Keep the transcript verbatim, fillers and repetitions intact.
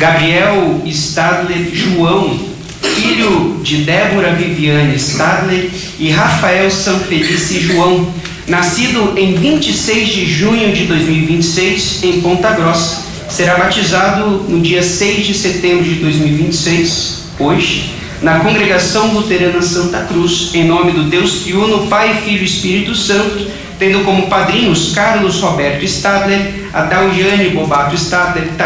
Gabriel Stadler João, filho de Débora Viviane Stadler e Rafael Sanfelice João, nascido em vinte e seis de junho de dois mil e vinte e seis em Ponta Grossa. Será batizado no dia seis de setembro de dois mil e vinte e seis, hoje, na Congregação Luterana Santa Cruz, em nome do Deus Triuno, Pai, Filho e Espírito Santo, tendo como padrinhos Carlos Roberto Stadler, Adalgiane Bobato Stadler,